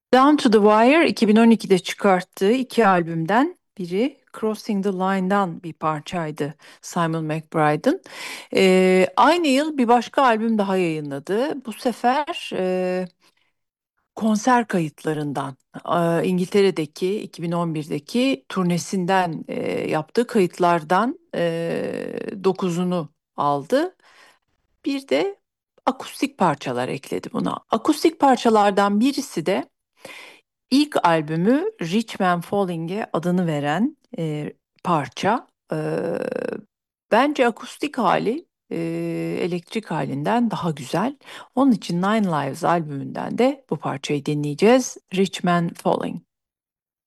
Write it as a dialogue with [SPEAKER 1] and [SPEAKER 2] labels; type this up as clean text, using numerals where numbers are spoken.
[SPEAKER 1] Down to the Wire 2012'de çıkarttığı iki albümden biri Crossing the Line'dan bir parçaydı Simon McBride'ın. Aynı yıl bir başka albüm daha yayınladı. Bu sefer konser kayıtlarından, İngiltere'deki 2011'deki turnesinden yaptığı kayıtlardan 9'unu aldı. Bir de akustik parçalar ekledi buna. Akustik parçalardan birisi de İlk albümü Rich Man Falling'e adını veren parça. Bence akustik hali elektrik halinden daha güzel. Onun için Nine Lives albümünden de bu parçayı dinleyeceğiz. Rich Man Falling.